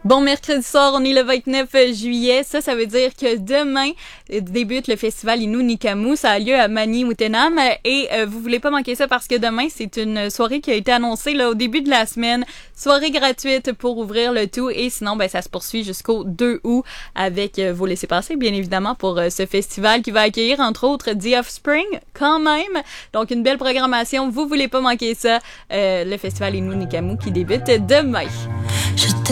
Bon mercredi soir, on est le 29 juillet. Ça veut dire que demain débute le festival Innu Nikamu. Ça a lieu à Maniwutenam et vous voulez pas manquer ça parce que demain, c'est une soirée qui a été annoncée là au début de la semaine. Soirée gratuite pour ouvrir le tout et sinon, ça se poursuit jusqu'au 2 août avec vos laissez-passer, bien évidemment, pour ce festival qui va accueillir, entre autres, The Offspring, quand même. Donc, une belle programmation. Vous voulez pas manquer ça. Le festival Innu Nikamu qui débute demain.